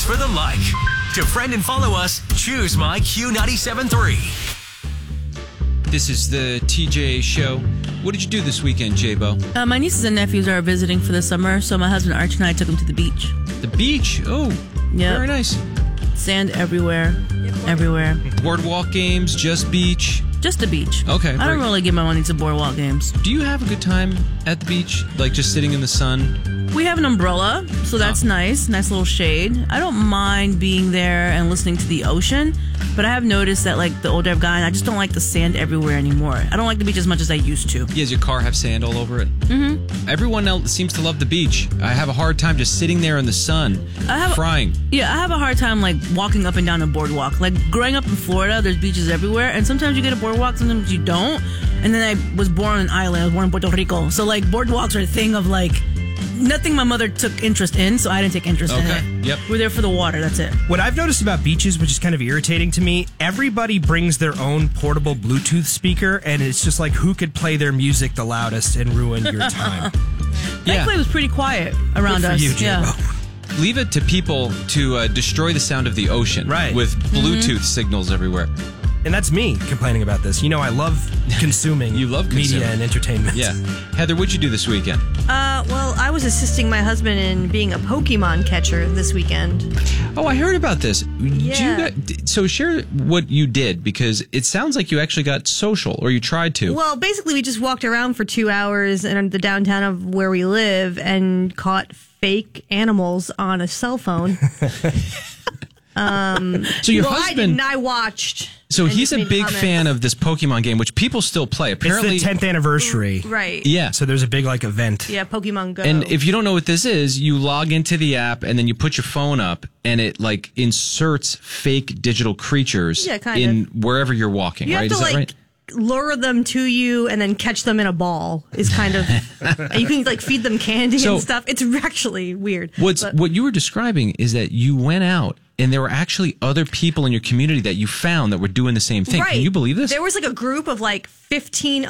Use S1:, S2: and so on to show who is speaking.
S1: Thanks for the like. To friend and follow us, choose my Q97.3.
S2: This is the TJ Show. What did you do this weekend, J-Bo?
S3: My nieces and nephews are visiting for the summer, so my husband Arch and I took them to the beach.
S2: The beach? Oh,
S3: Yep.
S2: very nice.
S3: Sand everywhere. Everywhere.
S2: Boardwalk games, just beach.
S3: Just the beach.
S2: Okay.
S3: I don't really give my money to boardwalk games.
S2: Do you have a good time at the beach? Like just sitting in the sun?
S3: We have an umbrella, so that's nice. Nice little shade. I don't mind being there and listening to the ocean, but I have noticed that, like, the older I've gotten, I just don't like the sand everywhere anymore. I don't like the beach as much as I used to.
S2: Yeah, does your car have sand all over it? Mm-hmm. Everyone else seems to love the beach. I have a hard time just sitting there in the sun, frying.
S3: Yeah, I have a hard time, like, walking up and down a boardwalk. Like, growing up in Florida, there's beaches everywhere, and sometimes you get a boardwalk, sometimes you don't. And then I was born on an island. I was born in Puerto Rico. So, like, boardwalks are a thing of, like, nothing my mother took interest in, so I didn't take interest in it.
S2: Yep.
S3: We're there for the water, that's it.
S4: What I've noticed about beaches, which is kind of irritating to me, everybody brings their own portable Bluetooth speaker, and it's just like who could play their music the loudest and ruin your time.
S3: Thankfully, it was pretty quiet around
S4: Good for
S3: us.
S4: you, J-Bo.
S2: Leave it to people to destroy the sound of the ocean with Bluetooth signals everywhere.
S4: And that's me complaining about this. You know, I love consuming
S2: You love consuming.
S4: media and entertainment.
S2: Yeah. Heather, what'd you do this weekend?
S5: Well, I was assisting my husband in being a Pokemon catcher this weekend.
S2: Oh, I heard about this.
S5: Yeah.
S2: So share what you did, because it sounds like you actually got social, or you tried to.
S5: Well, basically, we just walked around for 2 hours in the downtown of where we live and caught fake animals on a cell phone.
S2: So your husband,
S5: I watched.
S2: so
S5: and
S2: he's
S5: just
S2: a
S5: made
S2: big
S5: comments.
S2: fan of this Pokemon game, which people still play. Apparently,
S4: It's the 10th anniversary.
S5: Right.
S2: yeah.
S4: So there's a big, like, event.
S5: Yeah, Pokemon Go.
S2: And if you don't know what this is, you log into the app and then you put your phone up and it like inserts fake digital creatures in wherever you're walking,
S5: you
S2: right?
S5: have to,
S2: Is that right?
S5: lure them to you and then catch them in a ball is kind of you can like feed them candy and stuff. It's actually weird.
S2: What you were describing is that you went out and there were actually other people in your community that you found that were doing the same thing.
S5: Right.
S2: Can you believe this?
S5: There was like a group of like 15